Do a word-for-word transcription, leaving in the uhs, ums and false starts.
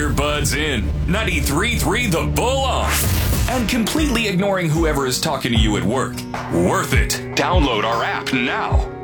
earbuds in, ninety-three point three The Bull on, and completely ignoring whoever is talking to you at work. Worth it. Download our app now.